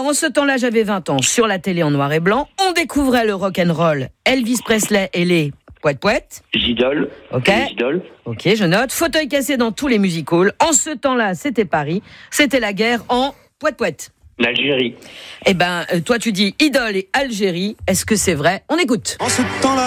Alors, en ce temps-là, j'avais 20 ans. Sur la télé en noir et blanc, on découvrait le rock'n'roll. Elvis Presley et les poètes. Gidol. Ok. Gidol. Ok, je note. Fauteuil cassé dans tous les music-halls. En ce temps-là, c'était Paris. C'était la guerre en poète. L'Algérie. Eh ben, toi, tu dis Idole et Algérie. Est-ce que c'est vrai ? On écoute. En ce temps-là.